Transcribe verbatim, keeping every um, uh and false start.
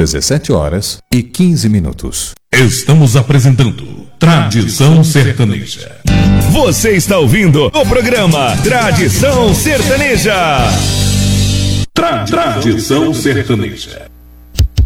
dezessete horas e quinze minutos. Estamos apresentando Tradição Sertaneja. Você está ouvindo o programa Tradição Sertaneja. Tra Tradição Sertaneja.